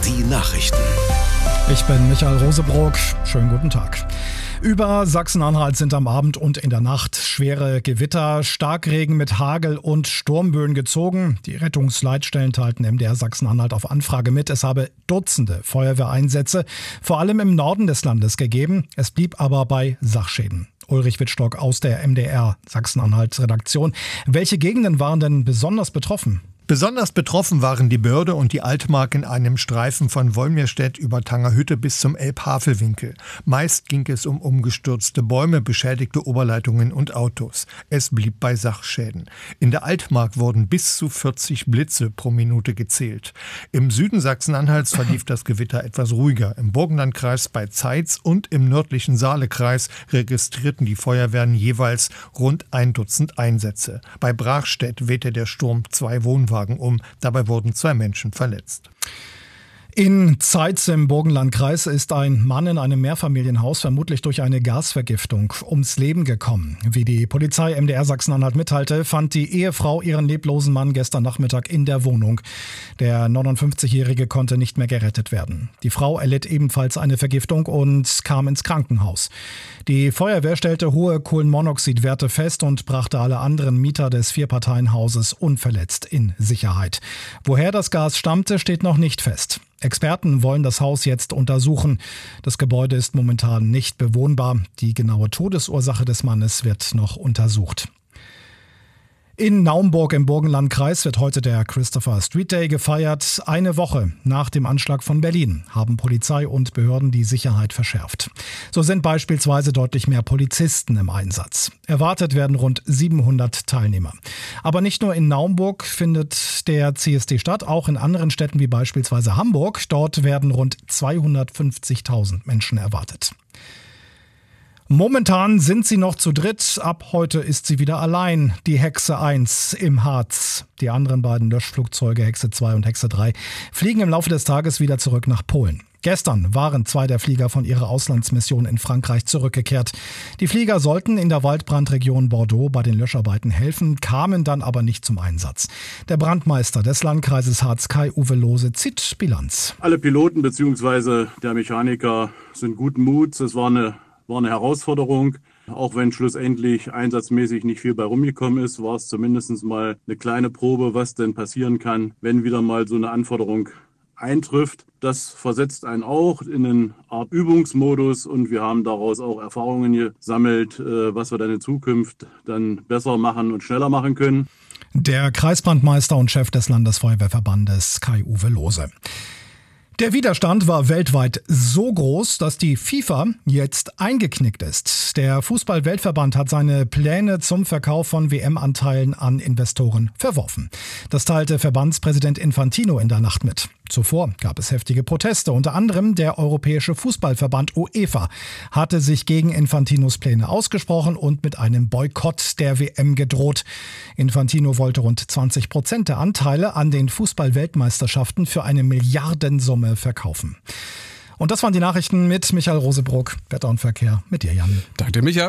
Die Nachrichten. Ich bin Michael Rosebrock. Schönen guten Tag. Über Sachsen-Anhalt sind am Abend und in der Nacht schwere Gewitter, Starkregen mit Hagel und Sturmböen gezogen. Die Rettungsleitstellen teilten MDR Sachsen-Anhalt auf Anfrage mit. Es habe Dutzende Feuerwehreinsätze, vor allem im Norden des Landes, gegeben. Es blieb aber bei Sachschäden. Ulrich Wittstock aus der MDR Sachsen-Anhalt-Redaktion. Welche Gegenden waren denn besonders betroffen? Besonders betroffen waren die Börde und die Altmark in einem Streifen von Wolmirstedt über Tangerhütte bis zum Elbhavelwinkel. Meist ging es um umgestürzte Bäume, beschädigte Oberleitungen und Autos. Es blieb bei Sachschäden. In der Altmark wurden bis zu 40 Blitze pro Minute gezählt. Im Süden Sachsen-Anhalts verlief das Gewitter etwas ruhiger. Im Burgenlandkreis bei Zeitz und im nördlichen Saalekreis registrierten die Feuerwehren jeweils rund 1 Dutzend Einsätze. Bei Brachstedt wehte der Sturm 2 Wohnwagen um. Dabei wurden 2 Menschen verletzt. In Zeitz im Burgenlandkreis ist ein Mann in einem Mehrfamilienhaus vermutlich durch eine Gasvergiftung ums Leben gekommen. Wie die Polizei MDR Sachsen-Anhalt mitteilte, fand die Ehefrau ihren leblosen Mann gestern Nachmittag in der Wohnung. Der 59-Jährige konnte nicht mehr gerettet werden. Die Frau erlitt ebenfalls eine Vergiftung und kam ins Krankenhaus. Die Feuerwehr stellte hohe Kohlenmonoxidwerte fest und brachte alle anderen Mieter des Vierparteienhauses unverletzt in Sicherheit. Woher das Gas stammte, steht noch nicht fest. Experten wollen das Haus jetzt untersuchen. Das Gebäude ist momentan nicht bewohnbar. Die genaue Todesursache des Mannes wird noch untersucht. In Naumburg im Burgenlandkreis wird heute der Christopher Street Day gefeiert. Eine Woche nach dem Anschlag von Berlin haben Polizei und Behörden die Sicherheit verschärft. So sind beispielsweise deutlich mehr Polizisten im Einsatz. Erwartet werden rund 700 Teilnehmer. Aber nicht nur in Naumburg findet der CSD statt, auch in anderen Städten wie beispielsweise Hamburg. Dort werden rund 250.000 Menschen erwartet. Momentan sind sie noch zu dritt. Ab heute ist sie wieder allein. Die Hexe 1 im Harz. Die anderen beiden Löschflugzeuge, Hexe 2 und Hexe 3, fliegen im Laufe des Tages wieder zurück nach Polen. Gestern waren 2 der Flieger von ihrer Auslandsmission in Frankreich zurückgekehrt. Die Flieger sollten in der Waldbrandregion Bordeaux bei den Löscharbeiten helfen, kamen dann aber nicht zum Einsatz. Der Brandmeister des Landkreises Harz, Kai-Uwe Lohse, zieht Bilanz. Alle Piloten bzw. der Mechaniker sind guten Muts. Es war eine Herausforderung. Auch wenn schlussendlich einsatzmäßig nicht viel bei rumgekommen ist, war es zumindest mal eine kleine Probe, was denn passieren kann, wenn wieder mal so eine Anforderung eintrifft. Das versetzt einen auch in eine Art Übungsmodus und wir haben daraus auch Erfahrungen gesammelt, was wir dann in Zukunft dann besser machen und schneller machen können. Der Kreisbrandmeister und Chef des Landesfeuerwehrverbandes Kai-Uwe Lohse. Der Widerstand war weltweit so groß, dass die FIFA jetzt eingeknickt ist. Der Fußball-Weltverband hat seine Pläne zum Verkauf von WM-Anteilen an Investoren verworfen. Das teilte Verbandspräsident Infantino in der Nacht mit. Zuvor gab es heftige Proteste. Unter anderem der Europäische Fußballverband UEFA hatte sich gegen Infantinos Pläne ausgesprochen und mit einem Boykott der WM gedroht. Infantino wollte rund 20% der Anteile an den Fußball-Weltmeisterschaften für eine Milliardensumme verkaufen. Und das waren die Nachrichten mit Michael Rosebrock. Wetter und Verkehr mit dir, Jan. Danke, Micha.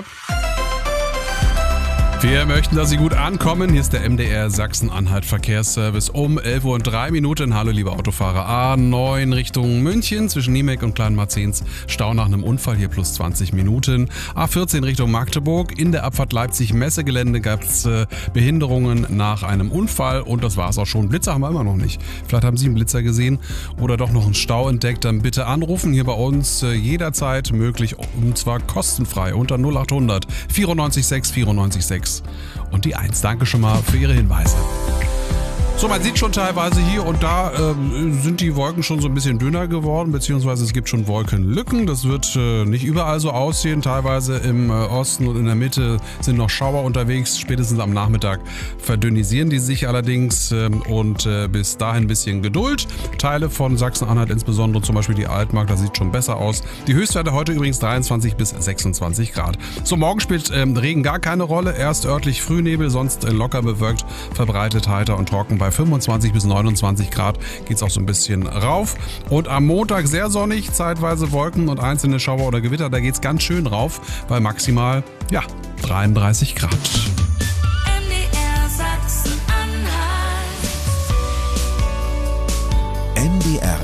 Wir möchten, dass Sie gut ankommen. Hier ist der MDR Sachsen-Anhalt Verkehrsservice um 11:03 Uhr. Hallo, liebe Autofahrer. A9 Richtung München zwischen Niemek und Kleinmarzens. Stau nach einem Unfall, hier plus 20 Minuten. A14 Richtung Magdeburg. In der Abfahrt Leipzig-Messegelände gab es Behinderungen nach einem Unfall. Und das war es auch schon. Blitzer haben wir immer noch nicht. Vielleicht haben Sie einen Blitzer gesehen oder doch noch einen Stau entdeckt. Dann bitte anrufen. Hier bei uns jederzeit möglich. Und zwar kostenfrei unter 0800 94 6 94 6. Und die 1. Danke schon mal für Ihre Hinweise. So, man sieht schon teilweise hier und da sind die Wolken schon so ein bisschen dünner geworden, beziehungsweise es gibt schon Wolkenlücken. Das wird nicht überall so aussehen. Teilweise im Osten und in der Mitte sind noch Schauer unterwegs. Spätestens am Nachmittag verdünnisieren die sich allerdings und bis dahin ein bisschen Geduld. Teile von Sachsen-Anhalt, insbesondere zum Beispiel die Altmark, das sieht schon besser aus. Die Höchstwerte heute übrigens 23 bis 26 Grad. So, morgen spielt Regen gar keine Rolle. Erst örtlich Frühnebel, sonst locker bewölkt, verbreitet heiter und trocken. Bei 25 bis 29 Grad geht es auch so ein bisschen rauf. Und am Montag sehr sonnig, zeitweise Wolken und einzelne Schauer oder Gewitter. Da geht es ganz schön rauf bei maximal 33 Grad.